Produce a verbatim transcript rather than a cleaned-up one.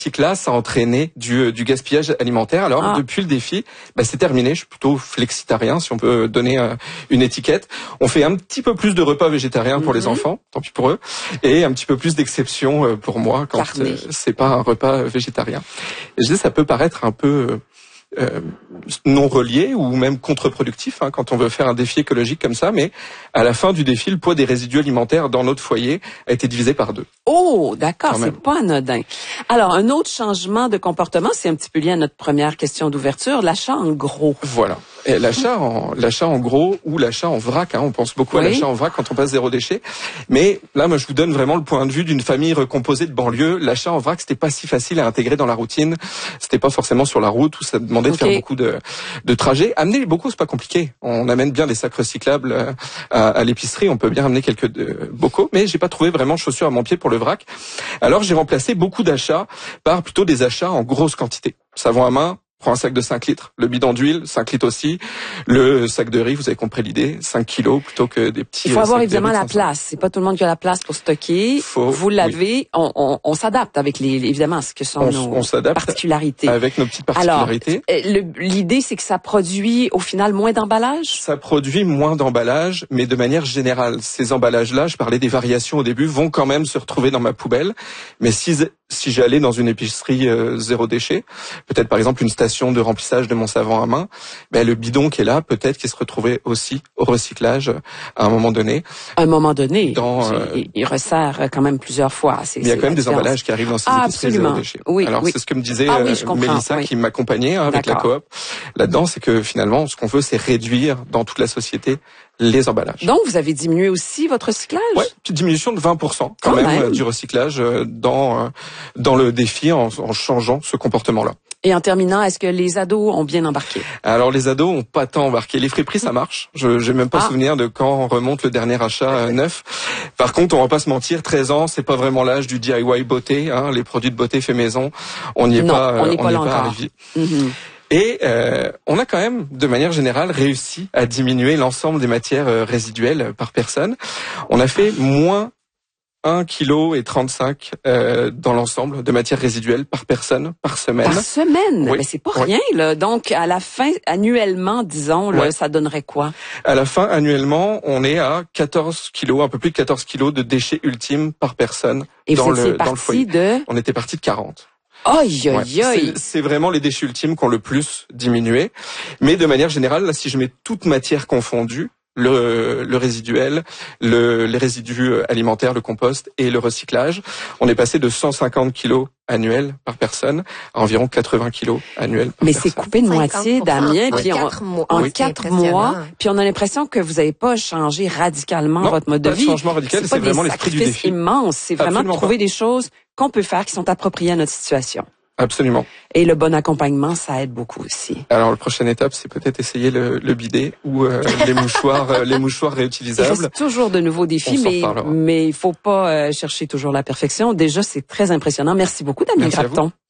Là, ça a entraîné du, du gaspillage alimentaire. Alors, ah. depuis le défi, bah, c'est terminé. Je suis plutôt flexitarien, si on peut donner euh, une étiquette. On fait un petit peu plus de repas végétariens pour mm-hmm. les enfants, tant pis pour eux, et un petit peu plus d'exceptions euh, pour moi quand euh, c'est pas un repas végétarien. Et je dis, ça peut paraître un peu euh, non relié ou même contre-productif hein, quand on veut faire un défi écologique comme ça, mais à la fin du défi, le poids des résidus alimentaires dans notre foyer a été divisé par deux. Oh, d'accord, c'est pas anodin. Alors, un autre changement de comportement, c'est un petit peu lié à notre première question d'ouverture, l'achat en gros. Voilà. Et l'achat en l'achat en gros ou l'achat en vrac, hein, on pense beaucoup oui. à l'achat en vrac quand on passe zéro déchet. Mais là, moi, je vous donne vraiment le point de vue d'une famille recomposée de banlieue. L'achat en vrac, c'était pas si facile à intégrer dans la routine. C'était pas forcément sur la route où ça demandait okay. de faire beaucoup de de trajets. Amener les bocaux, c'est pas compliqué. On amène bien des sacs recyclables à, à l'épicerie. On peut bien amener quelques de, bocaux, mais j'ai pas trouvé vraiment chaussures à mon pied pour le vrac. Alors, j'ai remplacé beaucoup d'achats par plutôt des achats en grosse quantité. Savon à main. Prends un sac de cinq litres, le bidon d'huile, cinq litres aussi, le sac de riz, vous avez compris l'idée, cinq kilos plutôt que des petits. Il faut avoir évidemment la place. C'est pas tout le monde qui a la place pour stocker. Faut, vous l'avez, oui. on, on, on s'adapte avec les, évidemment, ce que sont on, nos on s'adapte particularités. Avec nos petites particularités. Alors, l'idée, c'est que ça produit au final moins d'emballage? Ça produit moins d'emballage, mais de manière générale. Ces emballages-là, je parlais des variations au début, vont quand même se retrouver dans ma poubelle. Mais si, si j'allais dans une épicerie euh, zéro déchet, peut-être par exemple une station de remplissage de mon savon à main, ben le bidon qui est là, peut-être qu'il se retrouvait aussi au recyclage à un moment donné. À un moment donné, dans, euh, il, il resserre quand même plusieurs fois. Mais il y a quand même des emballages qui arrivent dans ces ah, épiceries zéro déchet. Oui, Alors oui. c'est ce que me disait ah, oui, euh, Mélissa oui. qui m'accompagnait hein, avec la coop. Là-dedans, c'est que finalement, ce qu'on veut, c'est réduire dans toute la société les emballages. Donc, vous avez diminué aussi votre recyclage? Oui, petite diminution de vingt pour cent quand, quand même, même du recyclage dans dans le défi en, en changeant ce comportement-là. Et en terminant, est-ce que les ados ont bien embarqué? Alors les ados ont pas tant embarqué. Les friperies, ça marche. Je j'ai même pas ah. souvenir de quand remonte le dernier achat euh, neuf. Par contre, on va pas se mentir, treize ans, c'est pas vraiment l'âge du D I Y beauté. Hein, les produits de beauté fait maison, on n'y est non, pas. on n'y est pas là pas encore. arrivé. Mm-hmm. Et euh, on a quand même, de manière générale, réussi à diminuer l'ensemble des matières euh, résiduelles par personne. On a fait moins un kilo et trente-cinq euh, dans l'ensemble de matières résiduelles par personne, par semaine. Par semaine? Oui. Mais c'est pas oui. rien, là. Donc, à la fin, annuellement, disons, là, oui. ça donnerait quoi? À la fin, annuellement, on est à quatorze kilos, un peu plus de quatorze kilos de déchets ultimes par personne et dans, vous le, dans le foyer. De... On était parti de quarante. Aïe, aïe, aïe. C'est vraiment les déchets ultimes qui ont le plus diminué. Mais de manière générale, là, si je mets toute matière confondue, le, le résiduel, le, les résidus alimentaires, le compost et le recyclage, on est passé de cent cinquante kilos annuels par personne à environ quatre-vingts kilos annuels par Mais personne. c'est coupé de moitié, Damien, en puis quatre on, mois. en Oui. quatre mois, puis on a l'impression que vous n'avez pas changé radicalement non, votre mode de vie. Pas de changement radical, c'est vraiment l'esprit du défi. C'est immense, c'est vraiment Absolument de trouver pas. des choses qu'on peut faire qui sont appropriées à notre situation. Absolument. Et le bon accompagnement, ça aide beaucoup aussi. Alors, la prochaine étape, c'est peut-être essayer le, le bidet ou euh, les mouchoirs, euh, les mouchoirs réutilisables. Il reste toujours de nouveaux défis, mais mais il faut pas euh, chercher toujours la perfection. Déjà, c'est très impressionnant. Merci beaucoup, Damien Grapton.